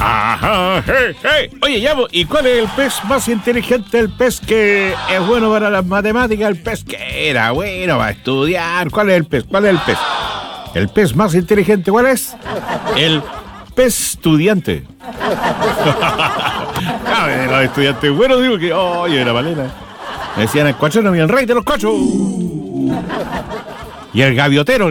Ajá, hey, hey. Oye, Yabo, ¿y cuál es el pez más inteligente? El pez que es bueno para las matemáticas, el pez que era bueno para estudiar. ¿Cuál es el pez? ¿Cuál es el pez? El pez más inteligente, ¿cuál es? El pez estudiante. Los estudiantes buenos, digo que, oye, la balena. Me decían el cuachero y el rey de los cochos. Y el gaviotero.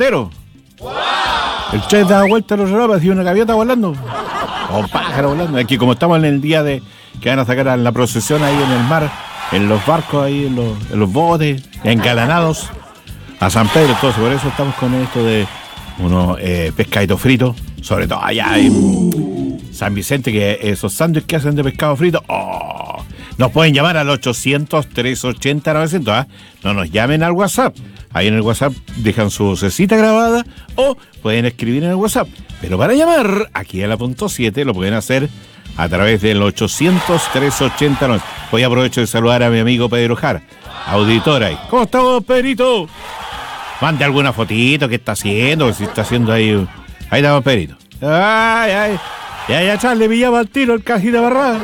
El Che daba vuelta a los lados, hacía una gaviota volando. O un pájaro volando. Aquí como estamos en el día de que van a sacar a la procesión ahí en el mar, en los barcos ahí, en los botes, engalanados a San Pedro. Entonces por eso estamos con esto de unos pescaditos fritos. Sobre todo allá en San Vicente, que esos sándwiches que hacen de pescado frito. ¡Oh! Nos pueden llamar al 800-380-900. No nos llamen al WhatsApp. Ahí en el WhatsApp dejan su vocecita grabada o pueden escribir en el WhatsApp. Pero para llamar aquí a la punto 7 lo pueden hacer a través del 800-380-900. Hoy aprovecho de saludar a mi amigo Pedro Jara, auditor ahí. ¿Cómo estamos, Pedrito? Mande alguna fotito que está haciendo, si está haciendo ahí. Ahí estamos, Pedrito. Ay. Ya, Charles, pillaba al tiro el cajita barrada.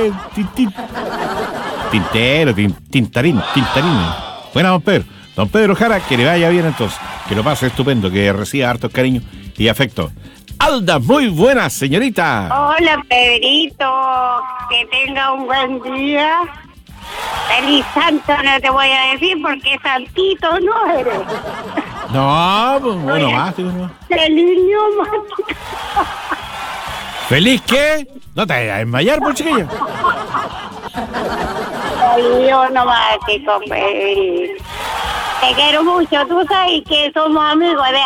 Tintarín. Bueno, don Pedro Jara, que le vaya bien entonces. Que lo pase estupendo, que reciba hartos cariños y afecto. Alda, muy buena, señorita. Hola, Pedrito. Que tenga un buen día. Feliz santo no te voy a decir porque santito no eres. No, pues bueno, más. Feliz niño más. ¿Feliz qué? No te vayas a desmayar, pues, chiquilla. Ay, yo nomás te compré. Te quiero mucho, tú sabes que somos amigos de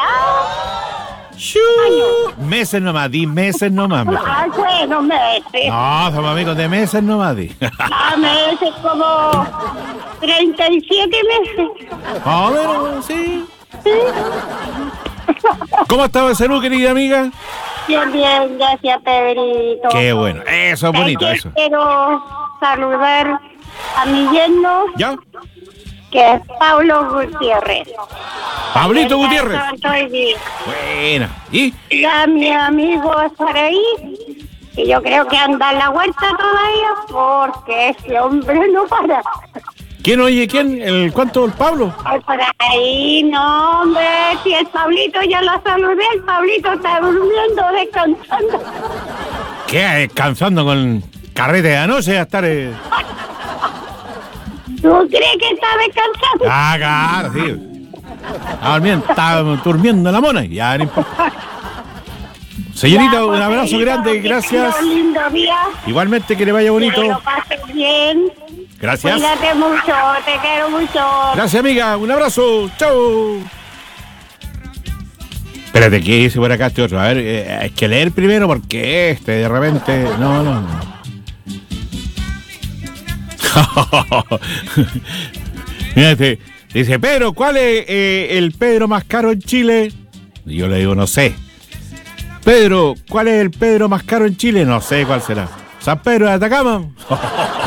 meses nomás, di meses nomás. Bueno, meses. No, somos amigos de meses nomás, di. Meses como 37 meses. Ah, bueno, sí. ¿Cómo estaba el salud, querida amiga? Bien, gracias, Pedrito. Qué bueno, eso es bonito, eso. Quiero saludar a mi yerno. ¿Ya? Que es Pablo Gutiérrez. Pablito Gutiérrez. Estoy bien. Buena. ¿Y? Ya mi amigo Saraí, que yo creo que anda en la vuelta todavía, porque ese hombre no para. ¿Quién oye quién? ¿Cuánto? ¿El Pablo? Por ahí, no, hombre, si el Pablito ya lo saludé, el Pablito está durmiendo, descansando. ¿Qué? ¿Descansando con carrete de anoche a estar? ¿Tú crees que está descansando? Ah, claro, sí. Está durmiendo la mona, ya no importa. Señorita, ya, un abrazo grande, gracias. Un lindo día. Igualmente, que le vaya bonito. Que lo pases bien. Gracias. Cuídate mucho, te quiero mucho. Gracias, amiga, un abrazo, chau. Espérate, ¿qué dice por acá este otro? A ver, hay que leer primero porque de repente... No. Mírate, dice, Pedro, ¿cuál es el Pedro más caro en Chile? Y yo le digo, no sé. Pedro, ¿cuál es el Pedro más caro en Chile? No sé cuál será. ¿San Pedro de Atacama?